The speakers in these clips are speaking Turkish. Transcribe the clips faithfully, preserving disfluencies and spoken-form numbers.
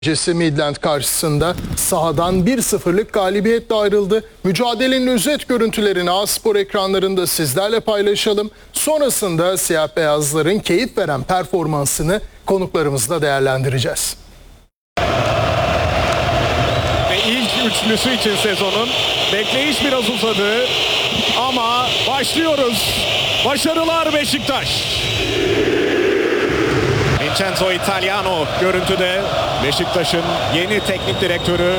Jesse Midland karşısında sahadan bir sıfırlık galibiyetle ayrıldı. Mücadelenin özet görüntülerini A-Spor ekranlarında sizlerle paylaşalım. Sonrasında siyah beyazların keyif veren performansını konuklarımızla değerlendireceğiz. Ve ilk üçlüsü için sezonun bekleyiş biraz uzadı ama başlıyoruz. Başarılar Beşiktaş. Vincenzo Italiano görüntüde, Beşiktaş'ın yeni teknik direktörü.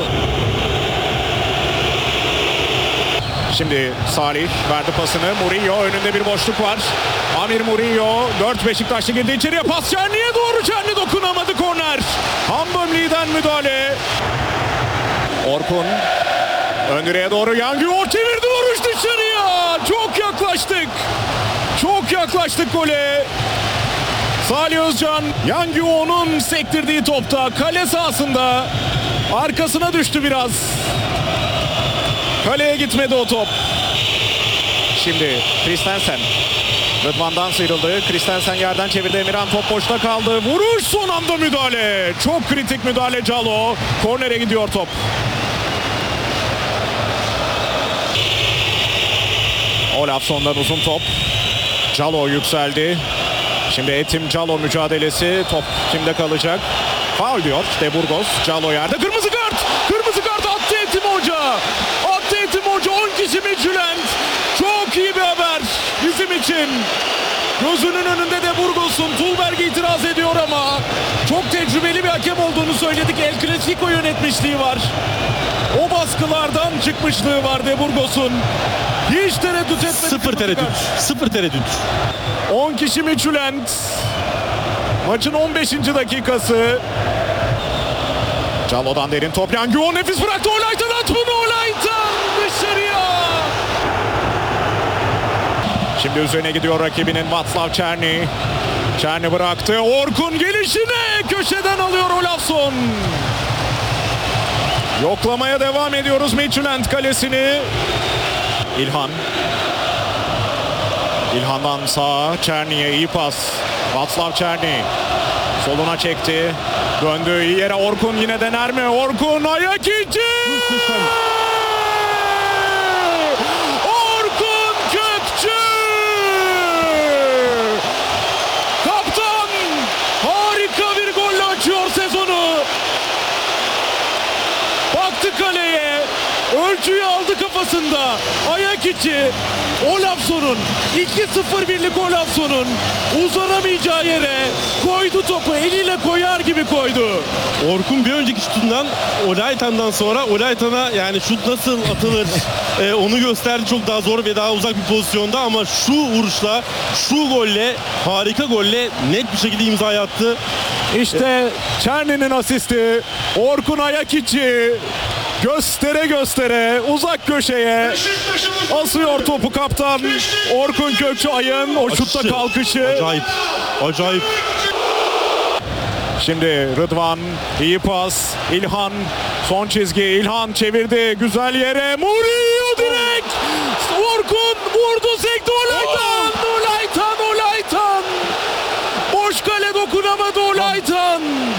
Şimdi Salih verdi pasını. Murillo önünde bir boşluk var. Amir Murillo, dört Beşiktaşlı girdi içeriye, pas Çerni'ye doğru. Çerni dokunamadı, korner. Hambömli'den müdahale. Orkun ön direğe doğru, Yangior çevirdi, vuruş dışarıya. Çok yaklaştık. Çok yaklaştık gole. Salih Özcan, Yangior'un sektirdiği topta kale sahasında arkasına düştü biraz. Kaleye gitmedi o top. Şimdi Christensen. Rıdvan'dan sıyrıldı. Christensen yerden çevirdi. Emirhan top boşta kaldı. Vuruş, son anda müdahale. Çok kritik müdahale Calo. Kornere gidiyor top. Olafson'dan uzun top. Calo yükseldi. Şimdi Etim Calo mücadelesi. Top kimde kalacak? Faul diyor De Burgos. Calo yerde. Kırmızı kart. Kırmızı kart attı Etim Hoca. Attı Etim Hoca. on kişi Midtjylland. Çok iyi bir haber bizim için. Gözünün önünde De Burgos'un. Tulberg itiraz ediyor ama çok tecrübeli bir hakem olduğunu söyledik. El Clasico yönetmişliği var. O baskılardan çıkmışlığı var De Burgos'un. Hiç tereddüt etmedi. Sıfır tereddüt. Sıfır tereddüt. on kişi Midtjylland. Maçın on beşinci dakikası. Calo'dan derin top. Yangior nefis bıraktı. Olaytan at bunu. Olaytan dışarıya. Şimdi üzerine gidiyor rakibinin Václav Černý. Černý bıraktı. Orkun gelişine köşeden alıyor Olafsson. Yoklamaya devam ediyoruz Midtjylland kalesini. İlhan. İlhan'dan sağa, Černy'e iyi pas. Václav Černý soluna çekti. Döndü iyi yere, Orkun yine dener mi? Orkun ayak içi! Orkun Kökçü! Kaptan harika bir golle açıyor sezonu. Baktı kaleye. Ölçüyü aldı kafasında. Ayak içi. Olafsson'un iki sıfır birlik Olafsson'un uzanamayacağı yere koydu topu. Eliyle koyar gibi koydu. Orkun bir önceki şutundan Olaytan'dan sonra Olaytan'a yani şut nasıl atılır e, onu gösterdi. Çok daha zor ve daha uzak bir pozisyonda ama şu vuruşla, şu golle, harika golle net bir şekilde imza attı. İşte Černy'nin asisti. Orkun ayak içi. Göstere göstere uzak köşeye asıyor topu kaptan Orkun Kökçü Ay'ın o şutta kalkışı. Acayip, acayip. Şimdi Rıdvan iyi pas. İlhan son çizgi. İlhan çevirdi güzel yere. Murillo direkt. Orkun vurdu, sekti. Olaytan. Olaytan. Olaytan. Boş kale dokunamadı Olaytan.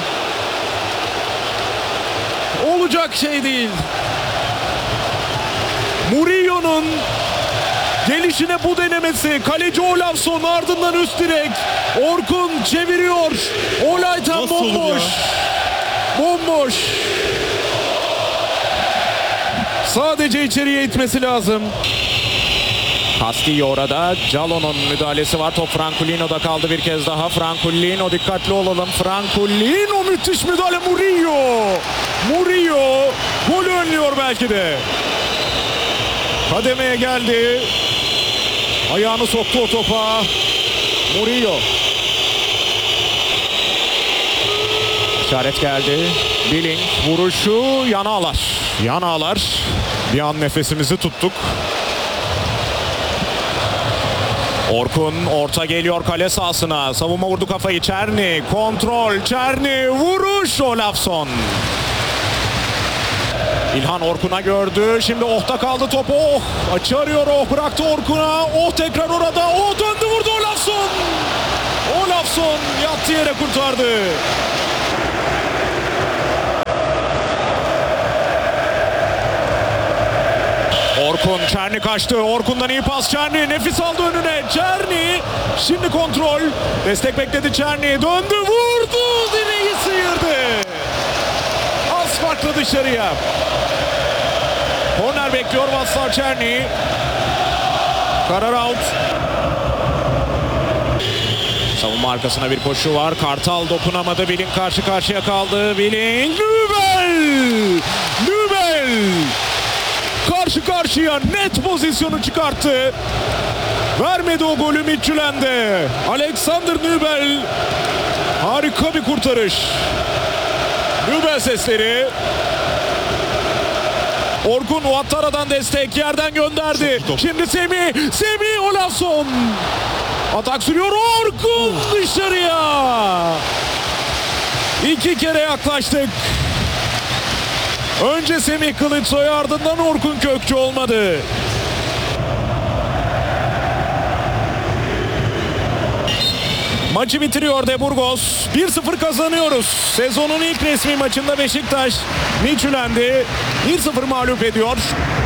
Olacak şey değil. Murillo'nun gelişine bu denemesi. Kaleci Olafsson, ardından üst direk. Orkun çeviriyor. Olaytan Nasıl bomboş. Bomboş. Sadece içeriye itmesi lazım. Castillo orada. Calo'nun müdahalesi var. Top Franculino'da kaldı bir kez daha. Franculino, dikkatli olalım. Franculino müthiş müdahale. Murillo. Murillo golü önlüyor belki de. Kademeye geldi. Ayağını soktu o topa. Murillo. İşaret geldi. Billing vuruşu yana ağlar. Yana ağlar. Bir an nefesimizi tuttuk. Orkun orta geliyor kale sahasına. Savunma vurdu kafayı. Černý kontrol. Černý vuruş. Olafsson. İlhan Orkun'a gördü. Şimdi Oh'ta kaldı topu. Oh açı arıyor. Oh bıraktı Orkun'a. Oh tekrar orada. Oh döndü vurdu Olafsson. Olafsson yattı yere kurtardı. Orkun, Çerni kaçtı. Orkun'dan iyi pas Çerni. Nefis aldı önüne. Çerni. Şimdi kontrol. Destek bekledi Çerni. Döndü, vurdu. Direği sıyırdı. Az farklı dışarıya. Korner bekliyor Václav Černý. Karar out. Savunma arkasına bir koşu var. Kartal dokunamadı. Billing karşı karşıya kaldı. Billing. Nübel. Nübel. Karşı karşıya net pozisyonu çıkarttı. Vermedi o golü Midtjylland'e. Alexander Nübel. Harika bir kurtarış. Nübel sesleri. Orkun Ouattara'dan destek yerden gönderdi. Şimdi Semih. Semih Olafsson. Atak sürüyor. Orkun dışarıya. İki kere yaklaştık. Önce Semih Kılıçsoy, ardından Orkun Kökçü olmadı. Maçı bitiriyor De Burgos. bir sıfır kazanıyoruz. Sezonun ilk resmi maçında Beşiktaş Midtjylland'i bir sıfır mağlup ediyor.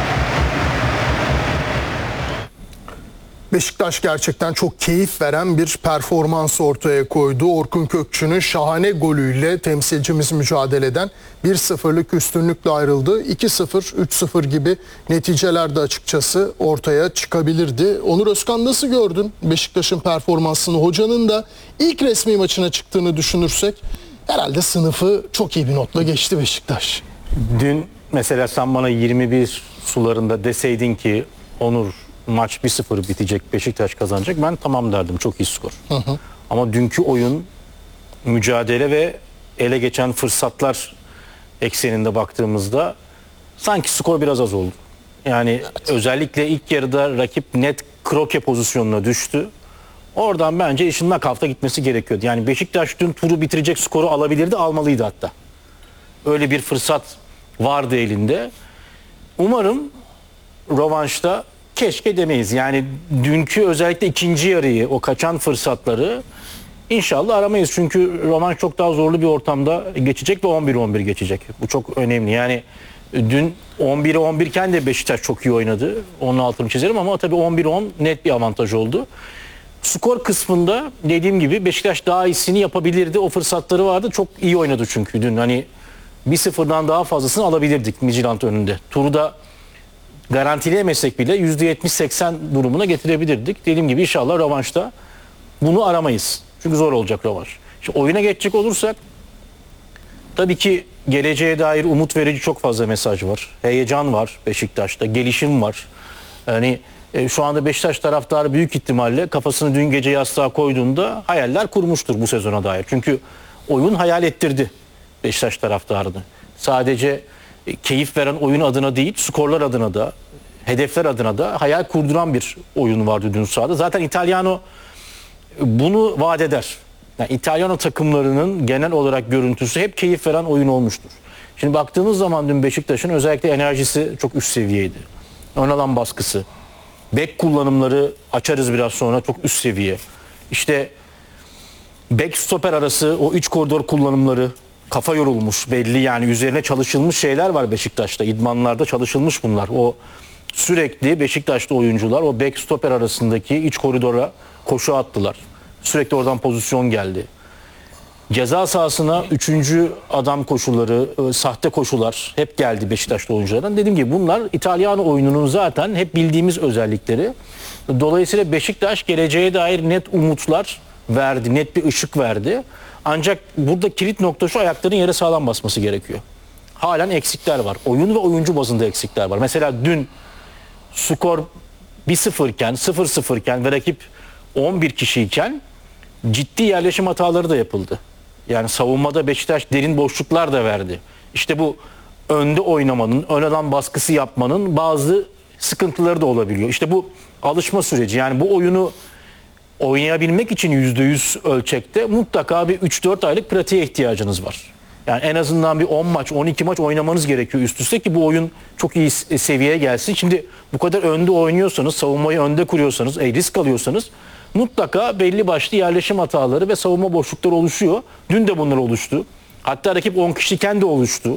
Beşiktaş gerçekten çok keyif veren bir performans ortaya koydu. Orkun Kökçü'nün şahane golüyle temsilcimiz mücadeleden bir sıfırlık üstünlükle ayrıldı. iki sıfır, üç sıfır gibi neticeler de açıkçası ortaya çıkabilirdi. Onur Özkan, nasıl gördün Beşiktaş'ın performansını? Hocanın da ilk resmi maçına çıktığını düşünürsek herhalde sınıfı çok iyi bir notla geçti Beşiktaş. Dün mesela sen bana yirmi bir sularında deseydin ki Onur, maç bir sıfır bitecek, Beşiktaş kazanacak, ben tamam derdim, çok iyi skor. Hı hı. Ama dünkü oyun, mücadele ve ele geçen fırsatlar ekseninde baktığımızda sanki skor biraz az oldu. Yani evet. Özellikle ilk yarıda rakip net kroke pozisyonuna düştü. Oradan bence işin knockout'a gitmesi gerekiyordu. Yani Beşiktaş dün turu bitirecek skoru alabilirdi, almalıydı hatta. Öyle bir fırsat vardı elinde. Umarım rövanşta keşke demeyiz. Yani dünkü özellikle ikinci yarıyı, o kaçan fırsatları inşallah aramayız. Çünkü rövanş çok daha zorlu bir ortamda geçecek ve on bir on bir geçecek. Bu çok önemli. Yani dün on bire on bir iken de Beşiktaş çok iyi oynadı. Onun altını çizerim ama tabii on bir on net bir avantaj oldu. Skor kısmında dediğim gibi Beşiktaş daha iyisini yapabilirdi. O fırsatları vardı. Çok iyi oynadı çünkü dün. Hani bir sıfırdan daha fazlasını alabilirdik Midtjylland önünde. Turu da garantileyemesek bile yüzde yetmiş seksen durumuna getirebilirdik. Dediğim gibi inşallah rövanşta bunu aramayız. Çünkü zor olacak rövanş. Şimdi oyuna geçecek olursak tabii ki geleceğe dair umut verici çok fazla mesaj var. Heyecan var Beşiktaş'ta, gelişim var. Yani e, şu anda Beşiktaş taraftarı büyük ihtimalle kafasını dün gece yastığa koyduğunda hayaller kurmuştur bu sezona dair. Çünkü oyun hayal ettirdi Beşiktaş taraftarını. Sadece e, keyif veren oyun adına değil, skorlar adına da, hedefler adına da hayal kurduran bir oyun vardı dün sahada. Zaten İtalyano bunu vaat eder. Yani İtalyano takımlarının genel olarak görüntüsü hep keyif veren oyun olmuştur. Şimdi baktığımız zaman dün Beşiktaş'ın özellikle enerjisi çok üst seviyeydi. Ön alan baskısı, bek kullanımları, açarız biraz sonra, çok üst seviye. İşte bek stoper arası o iç koridor kullanımları, kafa yorulmuş belli, yani üzerine çalışılmış şeyler var Beşiktaş'ta. İdmanlarda çalışılmış bunlar. O sürekli Beşiktaş'ta oyuncular o bek stoper arasındaki iç koridora koşu attılar. Sürekli oradan pozisyon geldi. Ceza sahasına üçüncü adam koşuları, sahte koşular hep geldi Beşiktaşlı oyunculardan. Dediğim gibi bunlar İtalyan oyununun zaten hep bildiğimiz özellikleri. Dolayısıyla Beşiktaş geleceğe dair net umutlar verdi, net bir ışık verdi. Ancak burada kilit nokta şu: ayakların yere sağlam basması gerekiyor. Halen eksikler var. Oyun ve oyuncu bazında eksikler var. Mesela dün skor bir sıfır iken, sıfır sıfır iken ve rakip on bir kişiyken ciddi yerleşim hataları da yapıldı. Yani savunmada Beşiktaş derin boşluklar da verdi. İşte bu önde oynamanın, ön alan baskısı yapmanın bazı sıkıntıları da olabiliyor. İşte bu alışma süreci. Yani bu oyunu oynayabilmek için yüzde yüz ölçekte mutlaka bir üç dört aylık pratiğe ihtiyacınız var. Yani en azından bir on maç, on iki maç oynamanız gerekiyor üst üste ki bu oyun çok iyi seviyeye gelsin. Şimdi bu kadar önde oynuyorsanız, savunmayı önde kuruyorsanız, e, risk alıyorsanız mutlaka belli başlı yerleşim hataları ve savunma boşlukları oluşuyor. Dün de bunlar oluştu. Hatta rakip on kişiyken de oluştu.